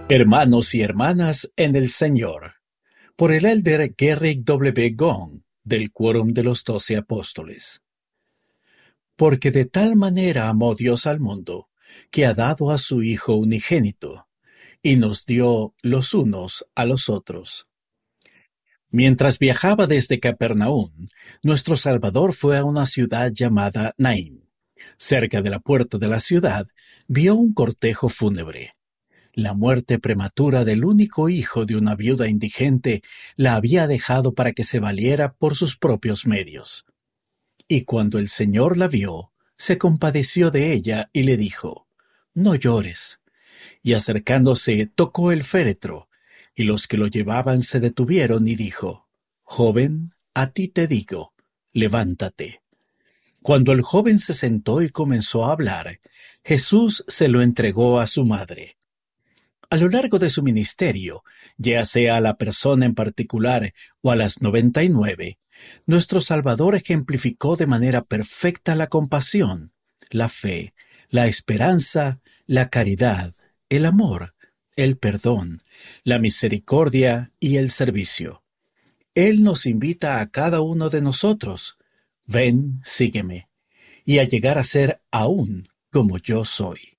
Hermanos y hermanas en el Señor, por el elder Gerrick W. Gong, del Quórum de los 12 Apóstoles. Porque de tal manera amó Dios al mundo, que ha dado a su Hijo unigénito, y nos dio los unos a los otros. Mientras viajaba desde Capernaum, nuestro Salvador fue a una ciudad llamada Naín. Cerca de la puerta de la ciudad, vio un cortejo fúnebre. La muerte prematura del único hijo de una viuda indigente la había dejado para que se valiera por sus propios medios. Y cuando el Señor la vio, se compadeció de ella y le dijo: «No llores». Y acercándose, tocó el féretro, y los que lo llevaban se detuvieron y dijo: «Joven, a ti te digo, levántate». Cuando el joven se sentó y comenzó a hablar, Jesús se lo entregó a su madre. A lo largo de su ministerio, ya sea a la persona en particular o a las 99, nuestro Salvador ejemplificó de manera perfecta la compasión, la fe, la esperanza, la caridad, el amor, el perdón, la misericordia y el servicio. Él nos invita a cada uno de nosotros: «Ven, sígueme», y a llegar a ser aún como yo soy.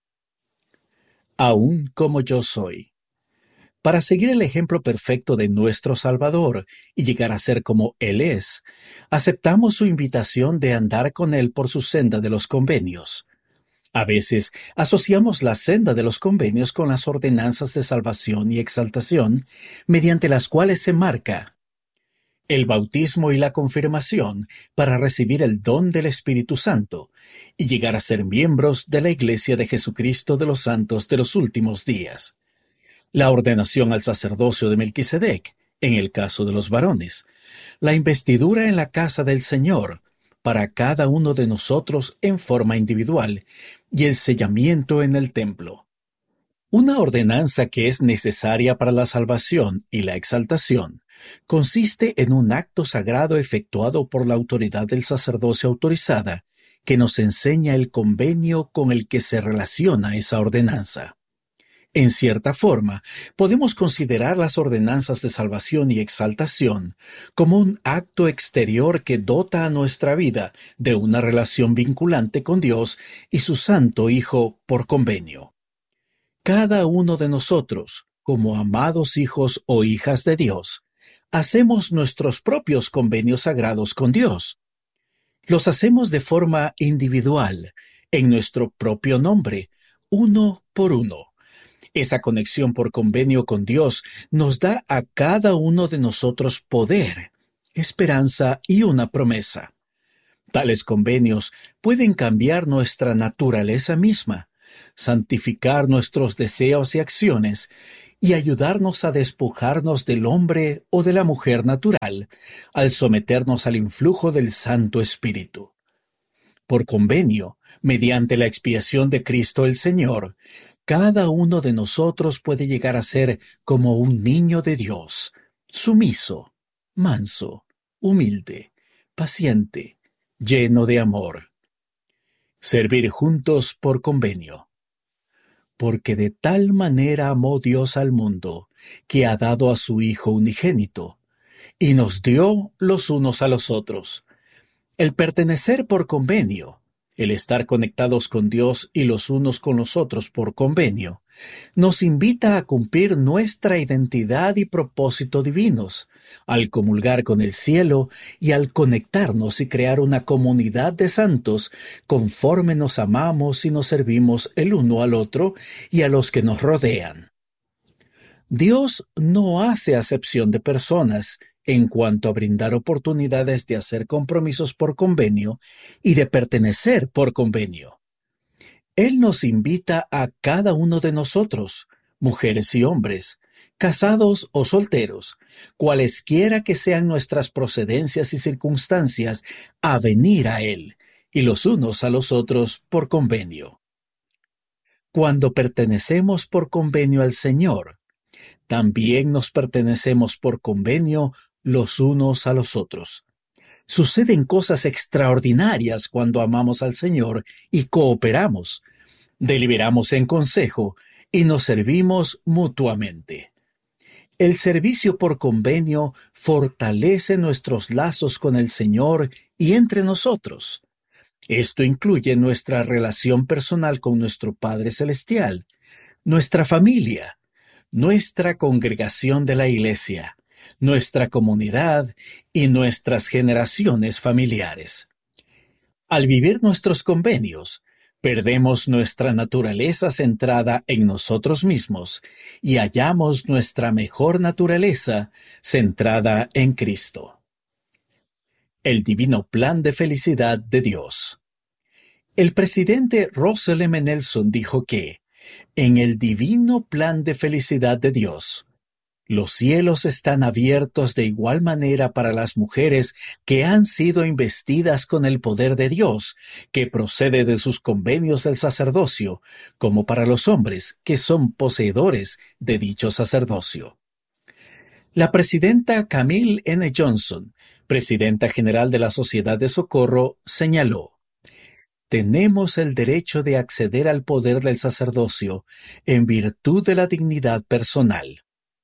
Aún como yo soy. Para seguir el ejemplo perfecto de nuestro Salvador y llegar a ser como Él es, aceptamos su invitación de andar con Él por su senda de los convenios. A veces asociamos la senda de los convenios con las ordenanzas de salvación y exaltación, mediante las cuales se marca el bautismo y la confirmación para recibir el don del Espíritu Santo y llegar a ser miembros de la Iglesia de Jesucristo de los Santos de los Últimos Días. La ordenación al sacerdocio de Melquisedec, en el caso de los varones, la investidura en la casa del Señor, para cada uno de nosotros en forma individual, y el sellamiento en el templo. Una ordenanza que es necesaria para la salvación y la exaltación consiste en un acto sagrado efectuado por la autoridad del sacerdocio autorizada, que nos enseña el convenio con el que se relaciona esa ordenanza. En cierta forma, podemos considerar las ordenanzas de salvación y exaltación como un acto exterior que dota a nuestra vida de una relación vinculante con Dios y su Santo Hijo por convenio. Cada uno de nosotros, como amados hijos o hijas de Dios, hacemos nuestros propios convenios sagrados con Dios. Los hacemos de forma individual, en nuestro propio nombre, uno por uno. Esa conexión por convenio con Dios nos da a cada uno de nosotros poder, esperanza y una promesa. Tales convenios pueden cambiar nuestra naturaleza misma, santificar nuestros deseos y acciones y ayudarnos a despojarnos del hombre o de la mujer natural al someternos al influjo del Santo Espíritu. Por convenio, mediante la expiación de Cristo el Señor, cada uno de nosotros puede llegar a ser como un niño de Dios, sumiso, manso, humilde, paciente, lleno de amor. Servir juntos por convenio. Porque de tal manera amó Dios al mundo, que ha dado a su Hijo unigénito, y nos dio los unos a los otros. El pertenecer por convenio, el estar conectados con Dios y los unos con los otros por convenio, nos invita a cumplir nuestra identidad y propósito divinos, al comulgar con el cielo y al conectarnos y crear una comunidad de santos conforme nos amamos y nos servimos el uno al otro y a los que nos rodean. Dios no hace acepción de personas en cuanto a brindar oportunidades de hacer compromisos por convenio y de pertenecer por convenio. Él nos invita a cada uno de nosotros, mujeres y hombres, casados o solteros, cualesquiera que sean nuestras procedencias y circunstancias, a venir a Él, y los unos a los otros por convenio. Cuando pertenecemos por convenio al Señor, también nos pertenecemos por convenio los unos a los otros. Suceden cosas extraordinarias cuando amamos al Señor y cooperamos. Deliberamos en consejo y nos servimos mutuamente. El servicio por convenio fortalece nuestros lazos con el Señor y entre nosotros. Esto incluye nuestra relación personal con nuestro Padre Celestial, nuestra familia, nuestra congregación de la Iglesia, nuestra comunidad y nuestras generaciones familiares. Al vivir nuestros convenios, perdemos nuestra naturaleza centrada en nosotros mismos y hallamos nuestra mejor naturaleza centrada en Cristo. El divino plan de felicidad de Dios. El presidente Russell M. Nelson dijo que, en el divino plan de felicidad de Dios, los cielos están abiertos de igual manera para las mujeres que han sido investidas con el poder de Dios, que procede de sus convenios del sacerdocio, como para los hombres que son poseedores de dicho sacerdocio. La presidenta Camille N. Johnson, presidenta general de la Sociedad de Socorro, señaló: tenemos el derecho de acceder al poder del sacerdocio en virtud de la dignidad personal.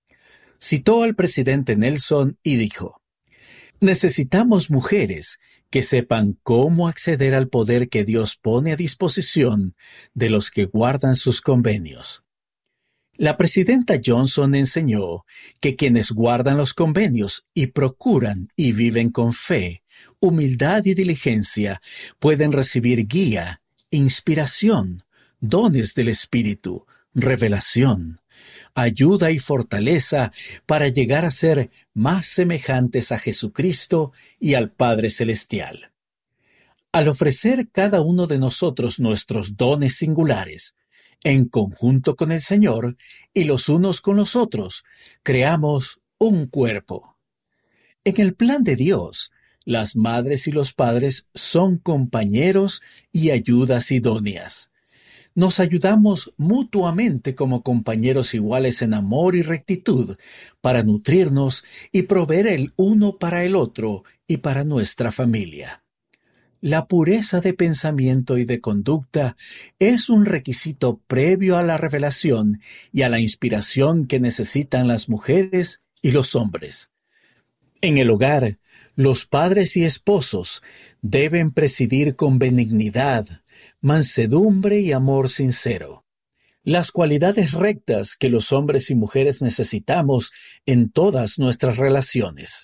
Citó al presidente Nelson y dijo: necesitamos mujeres que sepan cómo acceder al poder que Dios pone a disposición de los que guardan sus convenios. La presidenta Johnson enseñó que quienes guardan los convenios y procuran y viven con fe, humildad y diligencia pueden recibir guía, inspiración, dones del Espíritu, revelación, ayuda y fortaleza para llegar a ser más semejantes a Jesucristo y al Padre Celestial. Al ofrecer cada uno de nosotros nuestros dones singulares, en conjunto con el Señor y los unos con los otros, creamos un cuerpo. En el plan de Dios, las madres y los padres son compañeros y ayudas idóneas. Nos ayudamos mutuamente como compañeros iguales en amor y rectitud para nutrirnos y proveer el uno para el otro y para nuestra familia. La pureza de pensamiento y de conducta es un requisito previo a la revelación y a la inspiración que necesitan las mujeres y los hombres. En el hogar, los padres y esposos deben presidir con benignidad, mansedumbre y amor sincero, las cualidades rectas que los hombres y mujeres necesitamos en todas nuestras relaciones.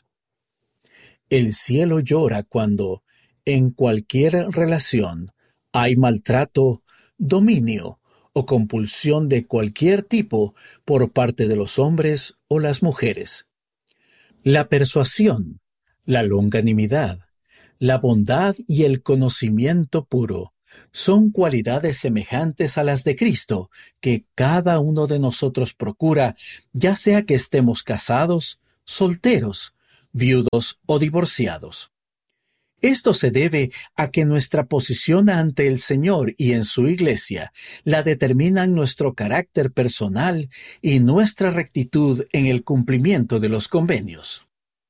El cielo llora cuando, en cualquier relación, hay maltrato, dominio o compulsión de cualquier tipo por parte de los hombres o las mujeres. La persuasión, la longanimidad, la bondad y el conocimiento puro son cualidades semejantes a las de Cristo que cada uno de nosotros procura, ya sea que estemos casados, solteros, viudos o divorciados. Esto se debe a que nuestra posición ante el Señor y en su Iglesia la determinan nuestro carácter personal y nuestra rectitud en el cumplimiento de los convenios.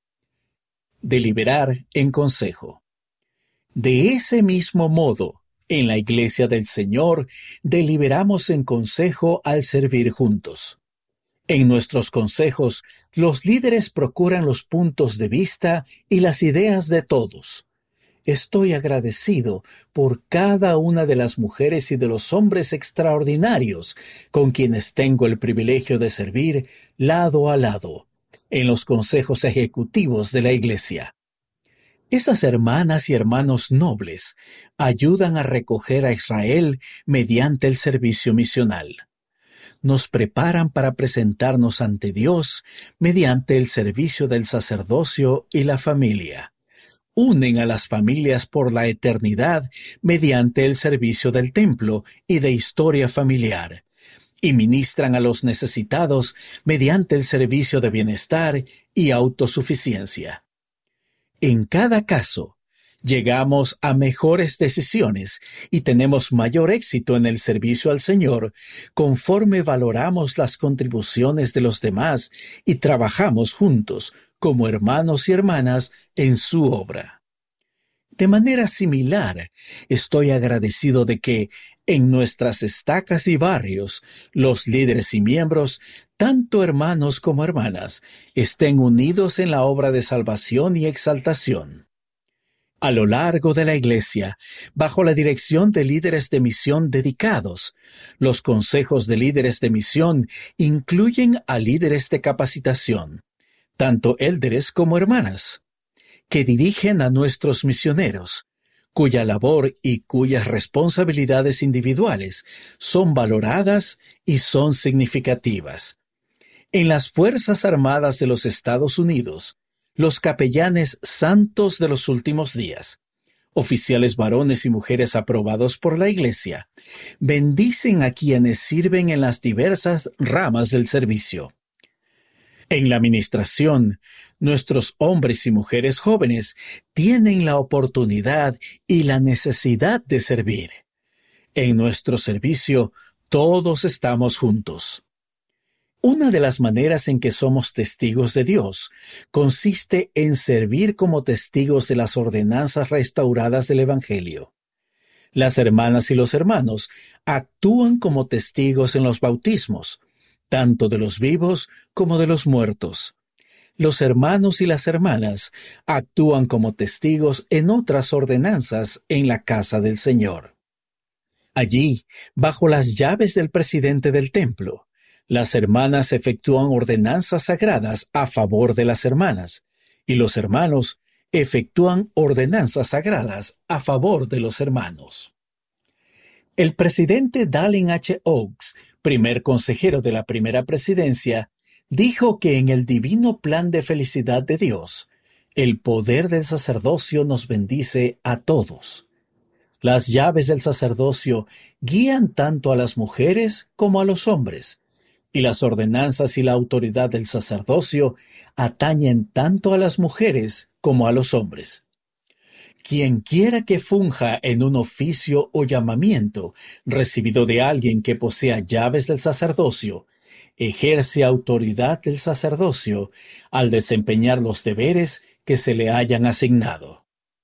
Deliberar en consejo. De ese mismo modo, en la Iglesia del Señor, deliberamos en consejo al servir juntos. En nuestros consejos, los líderes procuran los puntos de vista y las ideas de todos. Estoy agradecido por cada una de las mujeres y de los hombres extraordinarios con quienes tengo el privilegio de servir lado a lado en los consejos ejecutivos de la Iglesia. Esas hermanas y hermanos nobles ayudan a recoger a Israel mediante el servicio misional. Nos preparan para presentarnos ante Dios mediante el servicio del sacerdocio y la familia. Unen a las familias por la eternidad mediante el servicio del templo y de historia familiar, y ministran a los necesitados mediante el servicio de bienestar y autosuficiencia. En cada caso, llegamos a mejores decisiones y tenemos mayor éxito en el servicio al Señor conforme valoramos las contribuciones de los demás y trabajamos juntos como hermanos y hermanas en su obra. De manera similar, estoy agradecido de que, en nuestras estacas y barrios, los líderes y miembros, tanto hermanos como hermanas, estén unidos en la obra de salvación y exaltación. A lo largo de la Iglesia, bajo la dirección de líderes de misión dedicados, los consejos de líderes de misión incluyen a líderes de capacitación, tanto élderes como hermanas, que dirigen a nuestros misioneros, cuya labor y cuyas responsabilidades individuales son valoradas y son significativas. En las Fuerzas Armadas de los Estados Unidos, los capellanes santos de los últimos días, oficiales varones y mujeres aprobados por la Iglesia, bendicen a quienes sirven en las diversas ramas del servicio. En la administración, nuestros hombres y mujeres jóvenes tienen la oportunidad y la necesidad de servir. En nuestro servicio, todos estamos juntos. Una de las maneras en que somos testigos de Dios consiste en servir como testigos de las ordenanzas restauradas del Evangelio. Las hermanas y los hermanos actúan como testigos en los bautismos, tanto de los vivos como de los muertos. Los hermanos y las hermanas actúan como testigos en otras ordenanzas en la casa del Señor. Allí, bajo las llaves del presidente del templo, las hermanas efectúan ordenanzas sagradas a favor de las hermanas, y los hermanos efectúan ordenanzas sagradas a favor de los hermanos. El presidente Dallin H. Oaks, primer consejero de la primera presidencia, dijo que en el divino plan de felicidad de Dios, el poder del sacerdocio nos bendice a todos. Las llaves del sacerdocio guían tanto a las mujeres como a los hombres, y las ordenanzas y la autoridad del sacerdocio atañen tanto a las mujeres como a los hombres. Quien quiera que funja en un oficio o llamamiento recibido de alguien que posea llaves del sacerdocio, ejerce autoridad del sacerdocio al desempeñar los deberes que se le hayan asignado.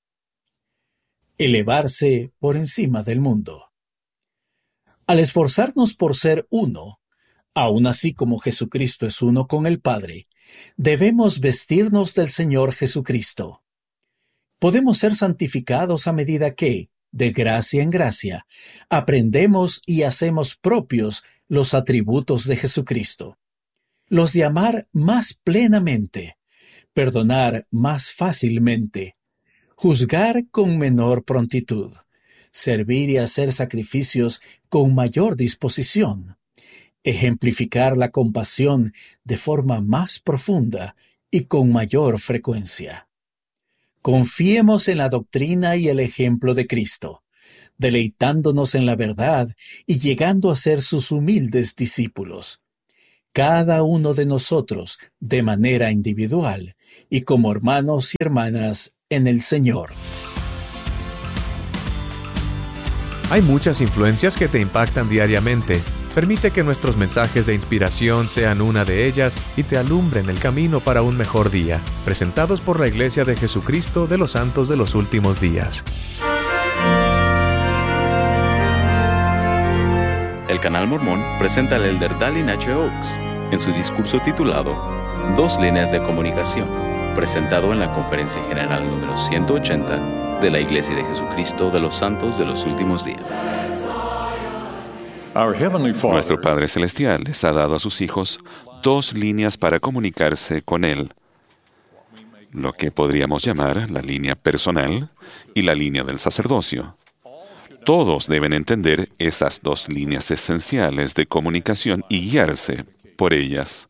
Elevarse por encima del mundo. Al esforzarnos por ser uno, aun así como Jesucristo es uno con el Padre, debemos vestirnos del Señor Jesucristo. Podemos ser santificados a medida que, de gracia en gracia, aprendemos y hacemos propios los atributos de Jesucristo. Los de amar más plenamente, perdonar más fácilmente, juzgar con menor prontitud, servir y hacer sacrificios con mayor disposición, ejemplificar la compasión de forma más profunda y con mayor frecuencia. Confiemos en la doctrina y el ejemplo de Cristo, deleitándonos en la verdad y llegando a ser sus humildes discípulos. Cada uno de nosotros, de manera individual y como hermanos y hermanas en el Señor. Hay muchas influencias que te impactan diariamente. Permite que nuestros mensajes de inspiración sean una de ellas y te alumbren el camino para un mejor día. Presentados por la Iglesia de Jesucristo de los Santos de los Últimos Días. El Canal Mormón presenta al elder Dallin H. Oaks en su discurso titulado Dos líneas de comunicación, presentado en la Conferencia General número 180 de la Iglesia de Jesucristo de los Santos de los Últimos Días. Nuestro Padre Celestial les ha dado a sus hijos dos líneas para comunicarse con Él, lo que podríamos llamar la línea personal y la línea del sacerdocio. Todos deben entender esas dos líneas esenciales de comunicación y guiarse por ellas.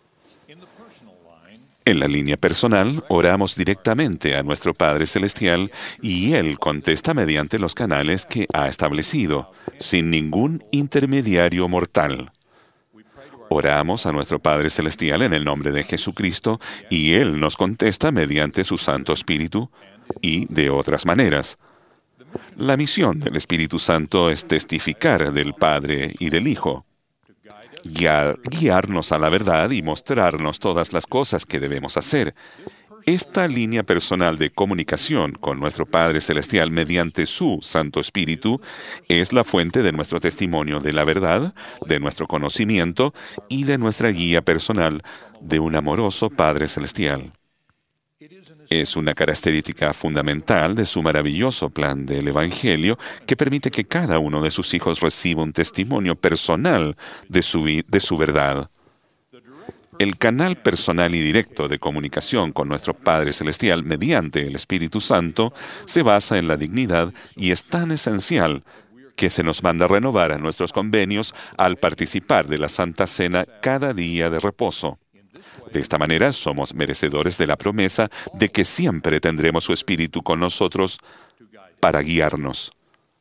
En la línea personal, oramos directamente a nuestro Padre Celestial y Él contesta mediante los canales que ha establecido, sin ningún intermediario mortal. Oramos a nuestro Padre Celestial en el nombre de Jesucristo y Él nos contesta mediante su Santo Espíritu y de otras maneras. La misión del Espíritu Santo es testificar del Padre y del Hijo, guiarnos a la verdad y mostrarnos todas las cosas que debemos hacer. Esta línea personal de comunicación con nuestro Padre Celestial mediante su Santo Espíritu es la fuente de nuestro testimonio de la verdad, de nuestro conocimiento y de nuestra guía personal de un amoroso Padre Celestial. Es una característica fundamental de su maravilloso plan del Evangelio que permite que cada uno de sus hijos reciba un testimonio personal de su verdad. El canal personal y directo de comunicación con nuestro Padre Celestial mediante el Espíritu Santo se basa en la dignidad y es tan esencial que se nos manda renovar a nuestros convenios al participar de la Santa Cena cada día de reposo. De esta manera somos merecedores de la promesa de que siempre tendremos su Espíritu con nosotros para guiarnos.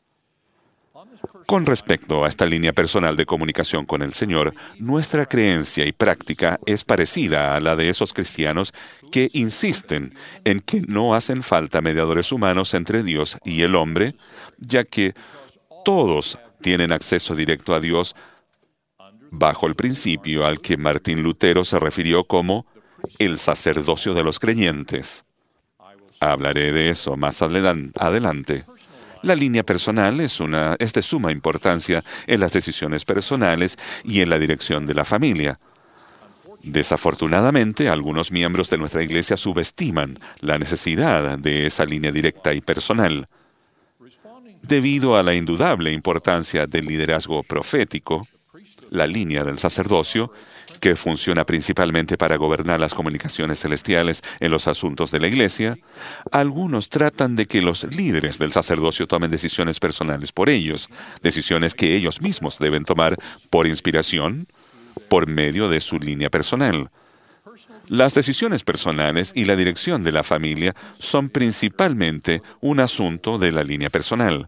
Con respecto a esta línea personal de comunicación con el Señor, nuestra creencia y práctica es parecida a la de esos cristianos que insisten en que no hacen falta mediadores humanos entre Dios y el hombre, ya que todos tienen acceso directo a Dios bajo el principio al que Martín Lutero se refirió como el sacerdocio de los creyentes. Hablaré de eso más adelante. La línea personal es de suma importancia en las decisiones personales y en la dirección de la familia. Desafortunadamente, algunos miembros de nuestra Iglesia subestiman la necesidad de esa línea directa y personal. Debido a la indudable importancia del liderazgo profético, la línea del sacerdocio, que funciona principalmente para gobernar las comunicaciones celestiales en los asuntos de la Iglesia, algunos tratan de que los líderes del sacerdocio tomen decisiones personales por ellos, decisiones que ellos mismos deben tomar por inspiración, por medio de su línea personal. Las decisiones personales y la dirección de la familia son principalmente un asunto de la línea personal.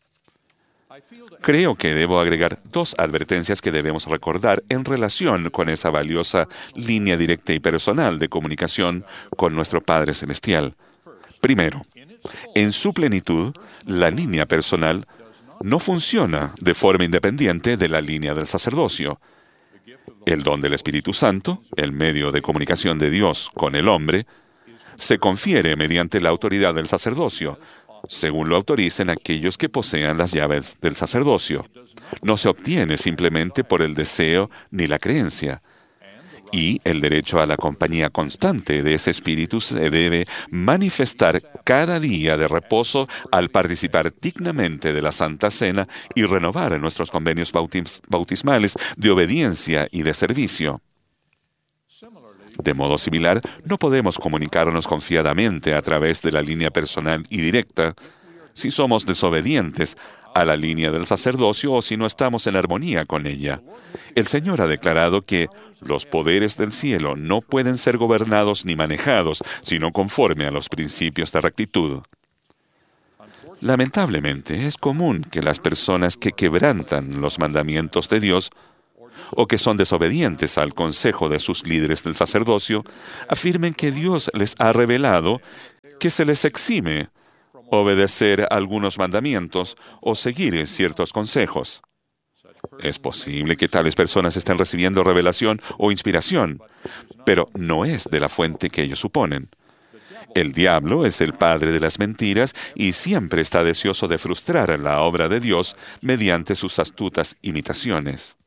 Creo que debo agregar dos advertencias que debemos recordar en relación con esa valiosa línea directa y personal de comunicación con nuestro Padre Celestial. Primero, en su plenitud, la línea personal no funciona de forma independiente de la línea del sacerdocio. El don del Espíritu Santo, el medio de comunicación de Dios con el hombre, se confiere mediante la autoridad del sacerdocio, según lo autoricen aquellos que posean las llaves del sacerdocio. No se obtiene simplemente por el deseo ni la creencia. Y el derecho a la compañía constante de ese espíritu se debe manifestar cada día de reposo al participar dignamente de la Santa Cena y renovar nuestros convenios bautismales de obediencia y de servicio. De modo similar, no podemos comunicarnos confiadamente a través de la línea personal y directa si somos desobedientes a la línea del sacerdocio o si no estamos en armonía con ella. El Señor ha declarado que los poderes del cielo no pueden ser gobernados ni manejados, sino conforme a los principios de rectitud. Lamentablemente, es común que las personas que quebrantan los mandamientos de Dios o que son desobedientes al consejo de sus líderes del sacerdocio, afirmen que Dios les ha revelado que se les exime obedecer algunos mandamientos o seguir ciertos consejos. Es posible que tales personas estén recibiendo revelación o inspiración, pero no es de la fuente que ellos suponen. El diablo es el padre de las mentiras y siempre está deseoso de frustrar la obra de Dios mediante sus astutas imitaciones.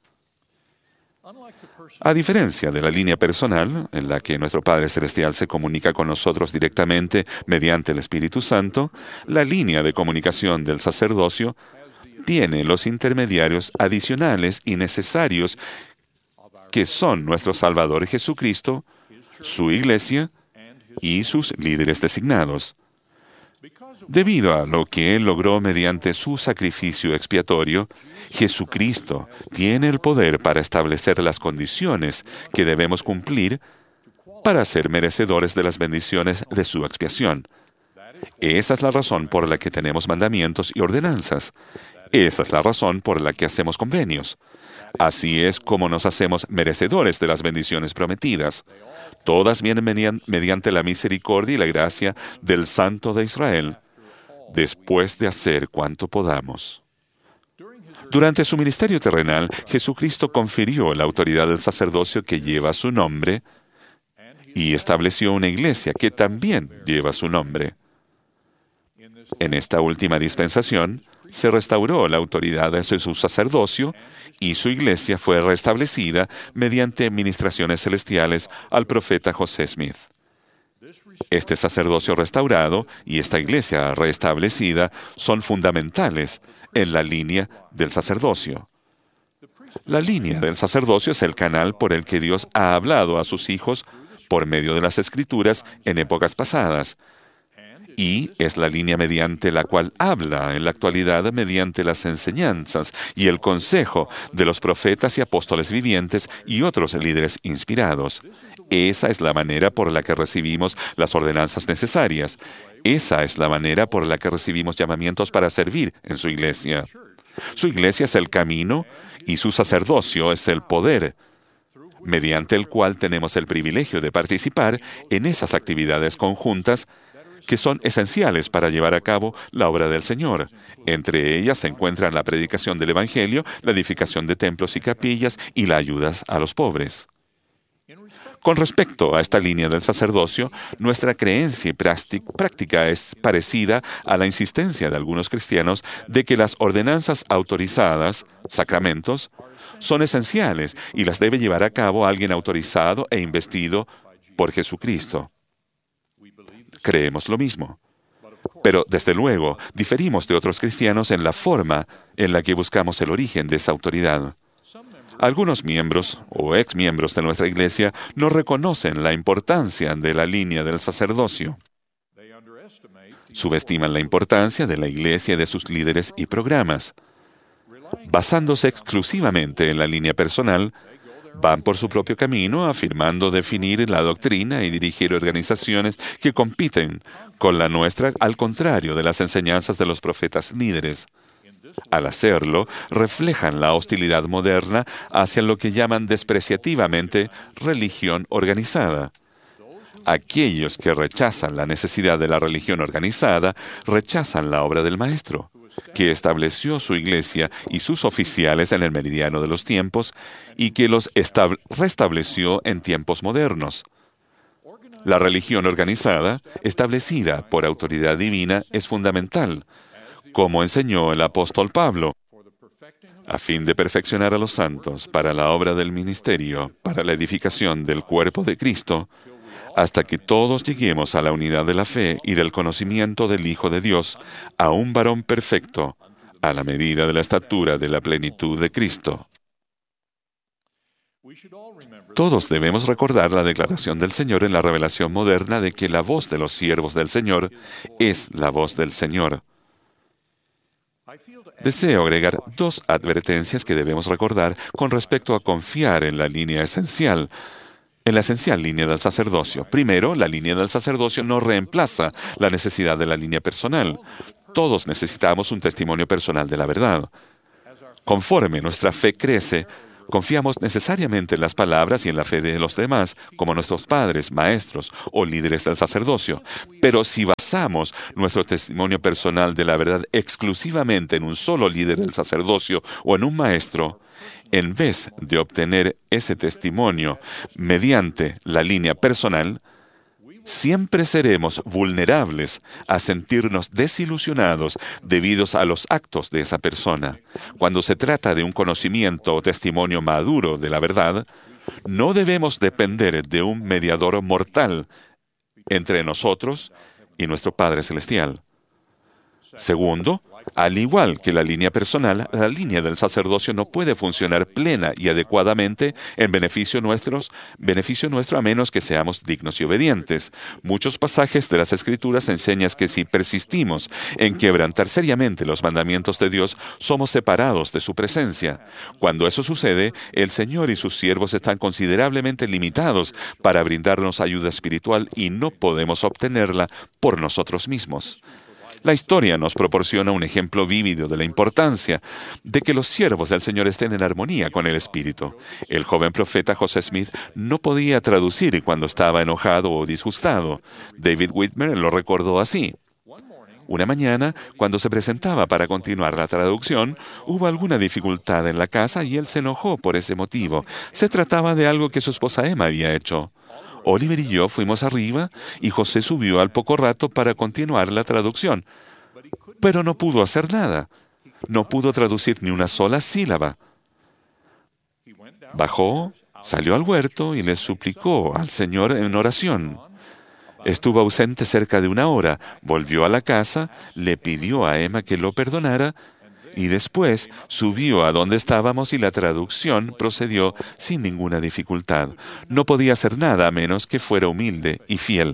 A diferencia de la línea personal, en la que nuestro Padre Celestial se comunica con nosotros directamente mediante el Espíritu Santo, la línea de comunicación del sacerdocio tiene los intermediarios adicionales y necesarios que son nuestro Salvador Jesucristo, su Iglesia y sus líderes designados. Debido a lo que Él logró mediante su sacrificio expiatorio, Jesucristo tiene el poder para establecer las condiciones que debemos cumplir para ser merecedores de las bendiciones de su expiación. Esa es la razón por la que tenemos mandamientos y ordenanzas. Esa es la razón por la que hacemos convenios. Así es como nos hacemos merecedores de las bendiciones prometidas. Todas vienen mediante la misericordia y la gracia del Santo de Israel, después de hacer cuanto podamos. Durante su ministerio terrenal, Jesucristo confirió la autoridad del sacerdocio que lleva su nombre y estableció una iglesia que también lleva su nombre. En esta última dispensación, se restauró la autoridad de su sacerdocio y su iglesia fue restablecida mediante ministraciones celestiales al profeta José Smith. Este sacerdocio restaurado y esta iglesia restablecida son fundamentales en la línea del sacerdocio. La línea del sacerdocio es el canal por el que Dios ha hablado a sus hijos por medio de las Escrituras en épocas pasadas, y es la línea mediante la cual habla en la actualidad mediante las enseñanzas y el consejo de los profetas y apóstoles vivientes y otros líderes inspirados. Esa es la manera por la que recibimos las ordenanzas necesarias. Esa es la manera por la que recibimos llamamientos para servir en su iglesia. Su iglesia es el camino y su sacerdocio es el poder, mediante el cual tenemos el privilegio de participar en esas actividades conjuntas que son esenciales para llevar a cabo la obra del Señor. Entre ellas se encuentran la predicación del Evangelio, la edificación de templos y capillas y la ayuda a los pobres. Con respecto a esta línea del sacerdocio, nuestra creencia y práctica es parecida a la insistencia de algunos cristianos de que las ordenanzas autorizadas, sacramentos, son esenciales y las debe llevar a cabo alguien autorizado e investido por Jesucristo. Creemos lo mismo. Pero, desde luego, diferimos de otros cristianos en la forma en la que buscamos el origen de esa autoridad. Algunos miembros o exmiembros de nuestra iglesia no reconocen la importancia de la línea del sacerdocio. Subestiman la importancia de la iglesia y de sus líderes y programas. Basándose exclusivamente en la línea personal, van por su propio camino afirmando definir la doctrina y dirigir organizaciones que compiten con la nuestra, al contrario de las enseñanzas de los profetas líderes. Al hacerlo, reflejan la hostilidad moderna hacia lo que llaman despreciativamente religión organizada. Aquellos que rechazan la necesidad de la religión organizada, rechazan la obra del Maestro, que estableció su iglesia y sus oficiales en el meridiano de los tiempos y que los restableció en tiempos modernos. La religión organizada, establecida por autoridad divina, es fundamental, como enseñó el apóstol Pablo, a fin de perfeccionar a los santos para la obra del ministerio, para la edificación del cuerpo de Cristo, hasta que todos lleguemos a la unidad de la fe y del conocimiento del Hijo de Dios, a un varón perfecto, a la medida de la estatura de la plenitud de Cristo. Todos debemos recordar la declaración del Señor en la revelación moderna de que la voz de los siervos del Señor es la voz del Señor. Deseo agregar dos advertencias que debemos recordar con respecto a confiar en la línea esencial, en la esencial línea del sacerdocio. Primero, la línea del sacerdocio no reemplaza la necesidad de la línea personal. Todos necesitamos un testimonio personal de la verdad. Conforme nuestra fe crece, confiamos necesariamente en las palabras y en la fe de los demás, como nuestros padres, maestros o líderes del sacerdocio. Pero si basamos nuestro testimonio personal de la verdad exclusivamente en un solo líder del sacerdocio o en un maestro, en vez de obtener ese testimonio mediante la línea personal, siempre seremos vulnerables a sentirnos desilusionados debido a los actos de esa persona. Cuando se trata de un conocimiento o testimonio maduro de la verdad, no debemos depender de un mediador mortal entre nosotros y nuestro Padre Celestial. Segundo, al igual que la línea personal, la línea del sacerdocio no puede funcionar plena y adecuadamente en beneficio nuestro a menos que seamos dignos y obedientes. Muchos pasajes de las Escrituras enseñan que si persistimos en quebrantar seriamente los mandamientos de Dios, somos separados de su presencia. Cuando eso sucede, el Señor y sus siervos están considerablemente limitados para brindarnos ayuda espiritual y no podemos obtenerla por nosotros mismos. La historia nos proporciona un ejemplo vívido de la importancia de que los siervos del Señor estén en armonía con el Espíritu. El joven profeta José Smith no podía traducir cuando estaba enojado o disgustado. David Whitmer lo recordó así. Una mañana, cuando se presentaba para continuar la traducción, hubo alguna dificultad en la casa y él se enojó por ese motivo. Se trataba de algo que su esposa Emma había hecho. Oliver y yo fuimos arriba y José subió al poco rato para continuar la traducción. Pero no pudo hacer nada. No pudo traducir ni una sola sílaba. Bajó, salió al huerto y le suplicó al Señor en oración. Estuvo ausente cerca de 1 hora, volvió a la casa, le pidió a Emma que lo perdonara y después subió a donde estábamos y la traducción procedió sin ninguna dificultad. No podía hacer nada a menos que fuera humilde y fiel.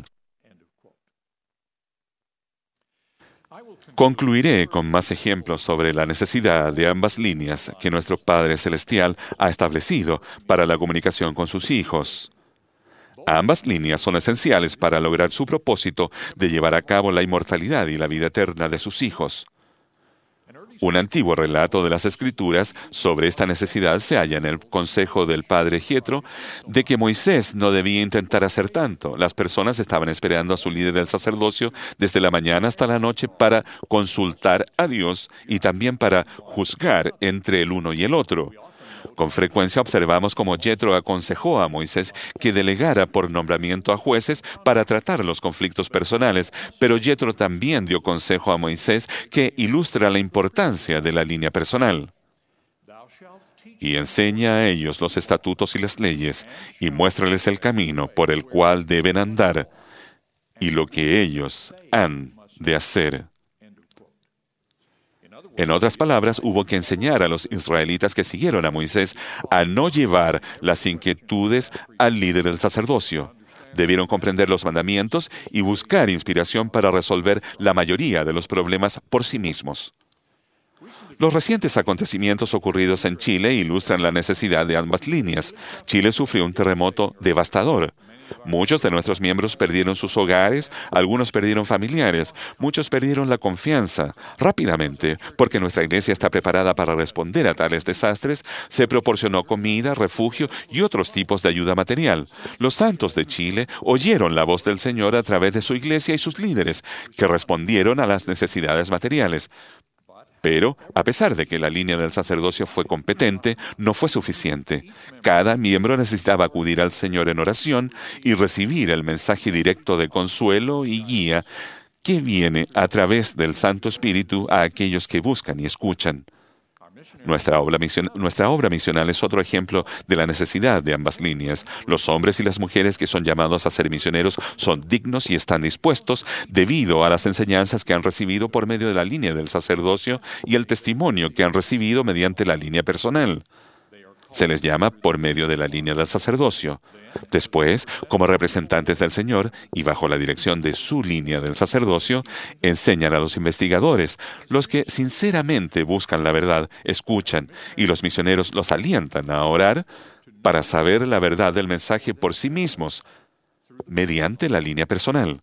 Concluiré con más ejemplos sobre la necesidad de ambas líneas que nuestro Padre Celestial ha establecido para la comunicación con sus hijos. Ambas líneas son esenciales para lograr su propósito de llevar a cabo la inmortalidad y la vida eterna de sus hijos. Un antiguo relato de las Escrituras sobre esta necesidad se halla en el consejo del padre Jetro de que Moisés no debía intentar hacer tanto. Las personas estaban esperando a su líder del sacerdocio desde la mañana hasta la noche para consultar a Dios y también para juzgar entre el uno y el otro. Con frecuencia observamos cómo Jetro aconsejó a Moisés que delegara por nombramiento a jueces para tratar los conflictos personales, pero Jetro también dio consejo a Moisés que ilustra la importancia de la línea personal. Y enseña a ellos los estatutos y las leyes, y muéstrales el camino por el cual deben andar, y lo que ellos han de hacer. En otras palabras, hubo que enseñar a los israelitas que siguieron a Moisés a no llevar las inquietudes al líder del sacerdocio. Debieron comprender los mandamientos y buscar inspiración para resolver la mayoría de los problemas por sí mismos. Los recientes acontecimientos ocurridos en Chile ilustran la necesidad de ambas líneas. Chile sufrió un terremoto devastador. Muchos de nuestros miembros perdieron sus hogares, algunos perdieron familiares, muchos perdieron la confianza. Rápidamente, porque nuestra iglesia está preparada para responder a tales desastres, se proporcionó comida, refugio y otros tipos de ayuda material. Los santos de Chile oyeron la voz del Señor a través de su iglesia y sus líderes, que respondieron a las necesidades materiales. Pero, a pesar de que la línea del sacerdocio fue competente, no fue suficiente. Cada miembro necesitaba acudir al Señor en oración y recibir el mensaje directo de consuelo y guía que viene a través del Santo Espíritu a aquellos que buscan y escuchan. Nuestra obra misional es otro ejemplo de la necesidad de ambas líneas. Los hombres y las mujeres que son llamados a ser misioneros son dignos y están dispuestos debido a las enseñanzas que han recibido por medio de la línea del sacerdocio y el testimonio que han recibido mediante la línea personal. Se les llama por medio de la línea del sacerdocio. Después, como representantes del Señor y bajo la dirección de su línea del sacerdocio, enseñan a los investigadores, los que sinceramente buscan la verdad, escuchan, y los misioneros los alientan a orar para saber la verdad del mensaje por sí mismos, mediante la línea personal.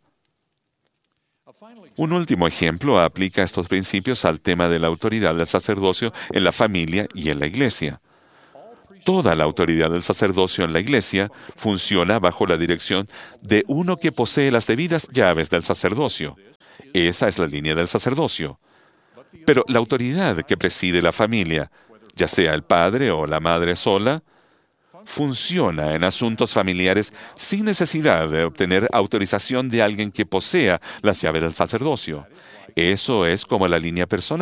Un último ejemplo aplica estos principios al tema de la autoridad del sacerdocio en la familia y en la iglesia. Toda la autoridad del sacerdocio en la iglesia funciona bajo la dirección de uno que posee las debidas llaves del sacerdocio. Esa es la línea del sacerdocio. Pero la autoridad que preside la familia, ya sea el padre o la madre sola, funciona en asuntos familiares sin necesidad de obtener autorización de alguien que posea las llaves del sacerdocio. Eso es como la línea personal.